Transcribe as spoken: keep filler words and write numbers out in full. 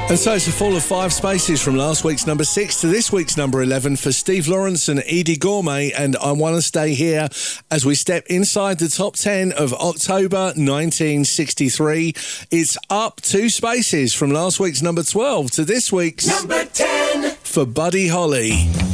And so it's a fall of five spaces from last week's number six to this week's number eleven for Steve Lawrence and Edie Gourmet, and I Want to Stay Here as we step inside the top ten of October nineteen sixty-three. It's up two spaces from last week's number twelve to this week's number ten for Buddy Holly.